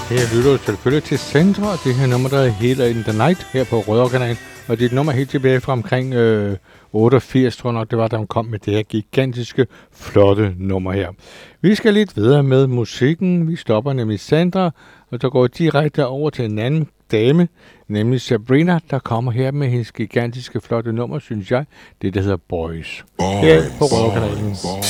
Her lytter du selvfølgelig til Centre, og det her nummer, der hedder In The Night, her på Rødovre-kanalen. Og det er et nummer helt tilbage fra omkring 88, tror jeg nok, det var, da hun kom med det her gigantiske, flotte nummer her. Vi skal lidt videre med musikken. Vi stopper nemlig Sandra, og så går direkte over til en anden dame, nemlig Sabrina, der kommer her med hendes gigantiske, flotte nummer, synes jeg. Det, der hedder Boys. Her på Rødovre-kanalen.